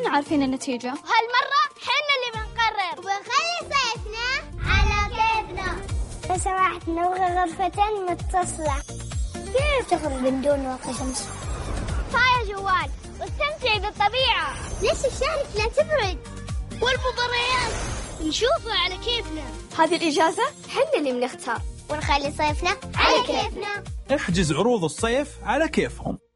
كلنا عارفين النتيجة. وهالمرة حنا اللي بنقرر وبنخلي صيفنا على كيفنا. لو سمحت نبغى غرفتين متصلة. كيف تخرج من دون وقت شمس؟ صاير جوال واستمتعي بالطبيعة. ليش الشارع لا تبرد؟ والمباريات نشوفها على كيفنا. هذه الإجازة حنا اللي بنختار ونخلي صيفنا على كيفنا. احجز عروض الصيف على كيفهم.